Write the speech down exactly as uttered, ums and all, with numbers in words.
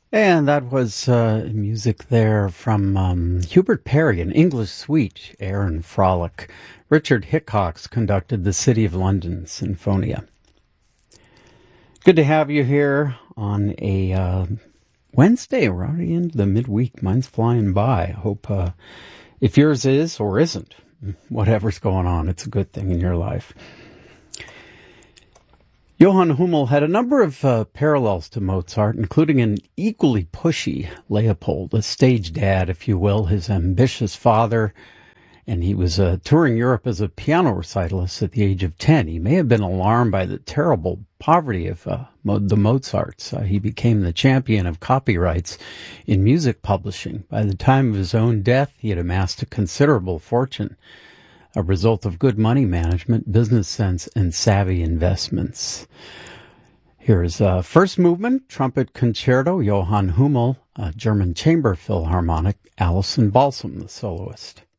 And that was uh, music there from um, Hubert Perry, an English suite, Air and Frolic. Richard Hickox conducted the City of London Sinfonia. Good to have you here on a uh, Wednesday. We're already into the midweek. Mine's flying by. I hope uh, if yours is or isn't, whatever's going on, it's a good thing in your life. Johann Hummel had a number of uh, parallels to Mozart, including an equally pushy Leopold, a stage dad, if you will, his ambitious father, and he was uh, touring Europe as a piano recitalist at the age of ten. He may have been alarmed by the terrible poverty of uh, the Mozarts. Uh, he became the champion of copyrights in music publishing. By the time of his own death, he had amassed a considerable fortune, a result of good money management, business sense, and savvy investments. Here's uh, first movement, trumpet concerto, Johann Hummel, uh, German chamber philharmonic, Alison Balsam, the soloist.